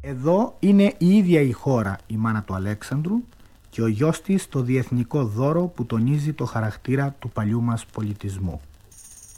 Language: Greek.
Εδώ είναι η ίδια η χώρα, η μάνα του Αλέξανδρου, και ο γιος της το διεθνικό δώρο που τονίζει το χαρακτήρα του παλιού μας πολιτισμού.